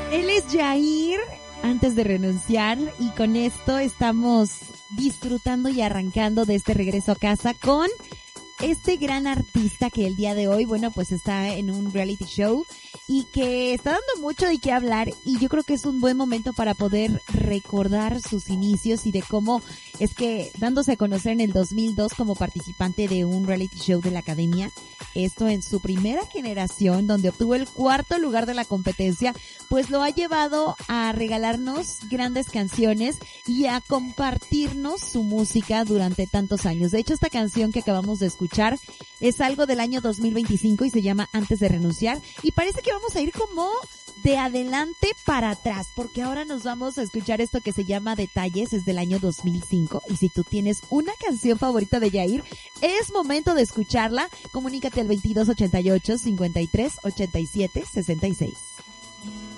Él es Yair, antes de renunciar, y con esto estamos disfrutando y arrancando de este regreso a casa con este gran artista que el día de hoy, bueno, pues está en un reality show y que está dando mucho de qué hablar, y yo creo que es un buen momento para poder recordar sus inicios y de cómo es que dándose a conocer en el 2002 como participante de un reality show de la academia, esto en su primera generación donde obtuvo el 4º lugar de la competencia, pues lo ha llevado a regalarnos grandes canciones y a compartirnos su música durante tantos años. De hecho, esta canción que acabamos de escuchar es algo del año 2025 y se llama Antes de renunciar, y parece que vamos a ir como de adelante para atrás, porque ahora nos vamos a escuchar esto que se llama Detalles, es del año 2005, y si tú tienes una canción favorita de Yair, es momento de escucharla. Comunícate al 2288 53 87 66.